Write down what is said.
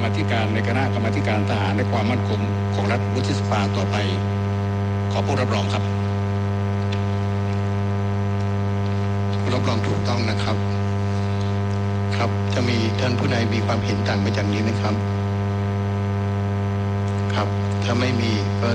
รรมาธิการในคณะกรรมาธิการทหารและความมั่นคงของรัฐวุฒิสภาต่อไปขอผู้รับรองครับรับรองถูกต้องนะครับครับจะมีท่านผู้ใดมีความเห็นต่างไปจากนี้ไหมครับครับถ้าไม่มีก็